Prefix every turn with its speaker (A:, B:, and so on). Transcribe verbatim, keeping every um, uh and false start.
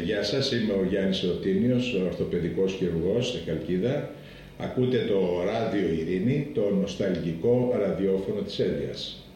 A: Γεια σας, είμαι ο Γιάννης Ρωτίνιος, ορθοπαιδικός χειρουργός στη Χαλκίδα. Ακούτε το Ράδιο Ειρήνη, το νοσταλγικό ραδιόφωνο της Ένδειας.